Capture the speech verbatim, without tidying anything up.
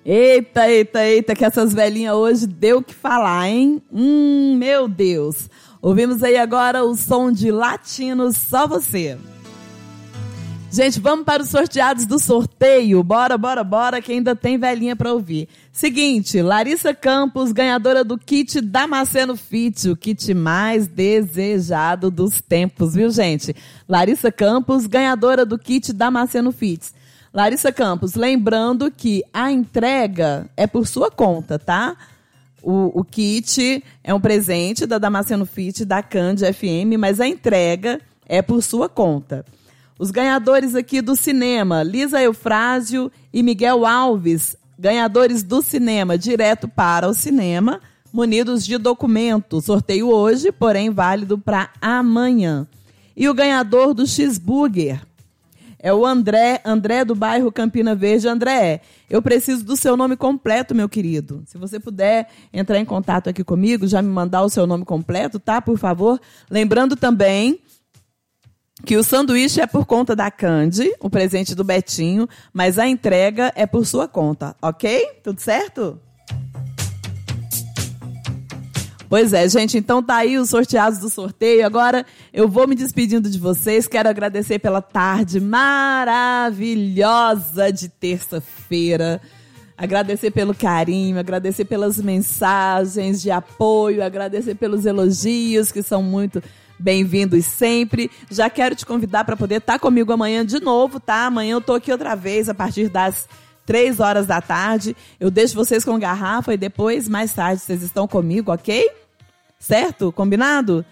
Eita, eita, eita, que essas velhinhas hoje deu o que falar, hein? Hum, meu Deus. Ouvimos aí agora o som de Latino Só Você. Gente, vamos para os sorteados do sorteio. Bora, bora, bora, que ainda tem velhinha para ouvir. Seguinte, Larissa Campos, ganhadora do kit Damasceno Fit, o kit mais desejado dos tempos, viu, gente? Larissa Campos, ganhadora do kit Damasceno Fit. Larissa Campos, lembrando que a entrega é por sua conta, tá? O, o kit é um presente da Damasceno Fit, da Cândia F M, mas a entrega é por sua conta. Os ganhadores aqui do cinema, Lisa Eufrásio e Miguel Alves, ganhadores do cinema, direto para o cinema, munidos de documento. Sorteio hoje, porém válido para amanhã. E o ganhador do Cheeseburger é o André, André do bairro Campina Verde. André, eu preciso do seu nome completo, meu querido. Se você puder entrar em contato aqui comigo, já me mandar o seu nome completo, tá? Por favor. Lembrando também que o sanduíche é por conta da Candy, o presente do Betinho, mas a entrega é por sua conta, ok? Tudo certo? Pois é, gente, então tá aí os sorteados do sorteio. Agora eu vou me despedindo de vocês. Quero agradecer pela tarde maravilhosa de terça-feira. Agradecer pelo carinho, agradecer pelas mensagens de apoio, agradecer pelos elogios, que são muito bem-vindos sempre. Já quero te convidar para poder estar comigo amanhã de novo, tá? Amanhã eu tô aqui outra vez, a partir das três horas da tarde. Eu deixo vocês com garrafa e depois, mais tarde, vocês estão comigo, ok? Certo? Combinado?